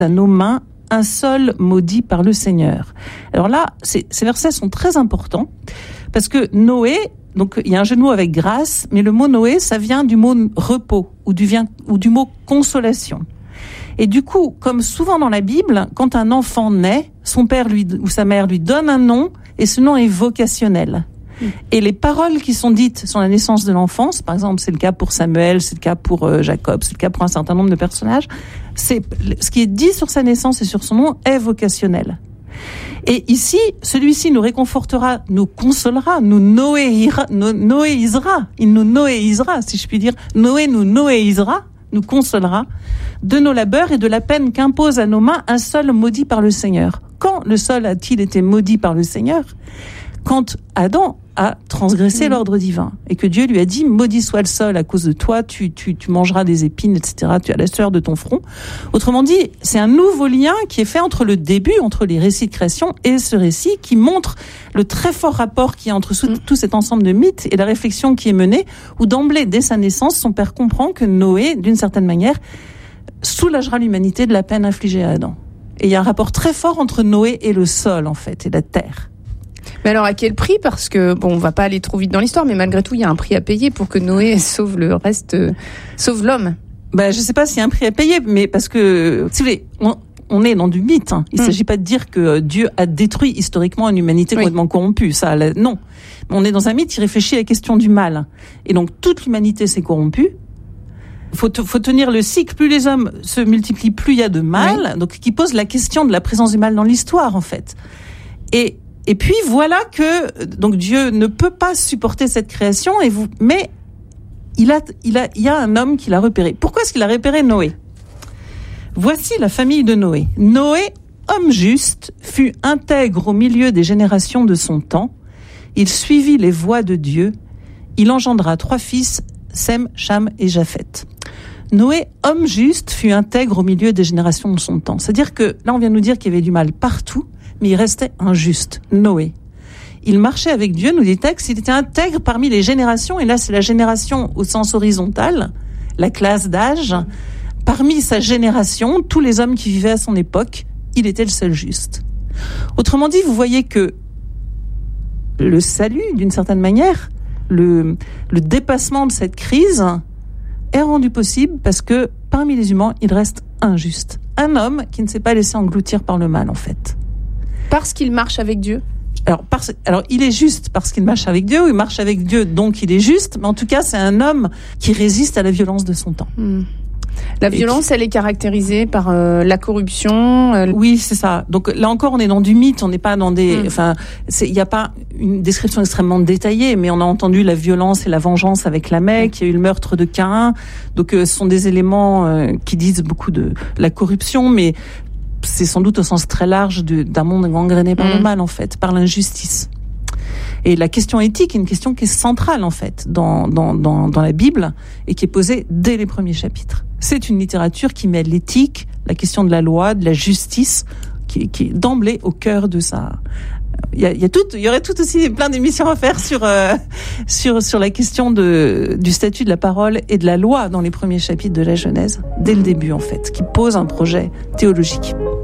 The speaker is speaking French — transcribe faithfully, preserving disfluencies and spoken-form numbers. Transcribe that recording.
à nos mains un sol maudit par le Seigneur. Alors là, ces, ces versets sont très importants parce que Noé, donc il y a un jeu de mots avec grâce, mais le mot Noé, ça vient du mot repos ou du, vient, ou du mot consolation. Et du coup, comme souvent dans la Bible, quand un enfant naît, son père lui, ou sa mère lui donne un nom et ce nom est vocationnel. Et les paroles qui sont dites sur la naissance de l'enfant, par exemple, c'est le cas pour Samuel, c'est le cas pour euh, Jacob, c'est le cas pour un certain nombre de personnages, c'est ce qui est dit sur sa naissance et sur son nom est vocationnel. Et ici, celui-ci nous réconfortera, nous consolera, nous noéira, no, noéisera, il nous noéisera, si je puis dire. Noé nous noéisera, nous consolera de nos labeurs et de la peine qu'impose à nos mains un sol maudit par le Seigneur. Quand le sol a-t-il été maudit par le Seigneur ? Quand Adam a transgressé mmh. l'ordre divin et que Dieu lui a dit « Maudit soit le sol à cause de toi, tu, tu, tu mangeras des épines, et cetera. Tu as la sueur de ton front. » Autrement dit, c'est un nouveau lien qui est fait entre le début, entre les récits de création et ce récit qui montre le très fort rapport qu'il y a entre tout, tout cet ensemble de mythes et la réflexion qui est menée où d'emblée, dès sa naissance, son père comprend que Noé, d'une certaine manière, soulagera l'humanité de la peine infligée à Adam. Et il y a un rapport très fort entre Noé et le sol, en fait, et la terre. Mais alors à quel prix ? Parce que, bon, on va pas aller trop vite dans l'histoire, mais malgré tout, il y a un prix à payer pour que Noé sauve le reste, euh, sauve l'homme. Ben, je sais pas s'il y a un prix à payer, mais parce que, si vous voulez, on, on est dans du mythe. Hein. Il mmh. s'agit pas de dire que Dieu a détruit historiquement une humanité oui. complètement corrompue. Ça, là, non. On est dans un mythe qui réfléchit à la question du mal. Et donc, toute l'humanité s'est corrompue. Faut, t- faut tenir le cycle. Plus les hommes se multiplient, plus il y a de mal. Oui. Donc, qui pose la question de la présence du mal dans l'histoire, en fait. Et, Et puis voilà que donc Dieu ne peut pas supporter cette création et vous mais il a il a il y a un homme qui l'a repéré. Pourquoi est-ce qu'il a repéré Noé ? Voici la famille de Noé. Noé, homme juste, fut intègre au milieu des générations de son temps. Il suivit les voies de Dieu. Il engendra trois fils, Sem, Cham et Japheth. Noé, homme juste, fut intègre au milieu des générations de son temps. C'est-à-dire que là on vient nous dire qu'il y avait du mal partout. Mais il restait injuste, Noé. Il marchait avec Dieu, nous dit le texte, il était intègre parmi les générations, et là c'est la génération au sens horizontal, la classe d'âge. Parmi sa génération, tous les hommes qui vivaient à son époque, il était le seul juste. Autrement dit, vous voyez que le salut, d'une certaine manière, le, le dépassement de cette crise est rendu possible parce que parmi les humains, il reste injuste. Un homme qui ne s'est pas laissé engloutir par le mal, en fait. Parce qu'il marche avec Dieu. Alors, parce, alors, il est juste parce qu'il marche avec Dieu, ou il marche avec Dieu, donc il est juste, mais en tout cas, c'est un homme qui résiste à la violence de son temps. Mmh. La violence, qui... elle est caractérisée par euh, la corruption. Euh... Oui, c'est ça. Donc là encore, on est dans du mythe, on n'est pas dans des... Mmh. Enfin, il n'y a pas une description extrêmement détaillée, mais on a entendu la violence et la vengeance avec Lamech, il y a eu le meurtre de Caïn, donc euh, ce sont des éléments euh, qui disent beaucoup de la corruption, mais... c'est sans doute au sens très large de, d'un monde gangréné par mmh. le mal, en fait, par l'injustice. Et la question éthique est une question qui est centrale, en fait, dans, dans, dans, dans la Bible, et qui est posée dès les premiers chapitres. C'est une littérature qui met l'éthique, la question de la loi, de la justice, qui, qui est d'emblée au cœur de ça. Il y a, il y a tout, il y aurait tout aussi plein d'émissions à faire sur, euh, sur, sur la question de, du statut de la parole et de la loi dans les premiers chapitres de la Genèse, dès le début, en fait, qui pose un projet théologique.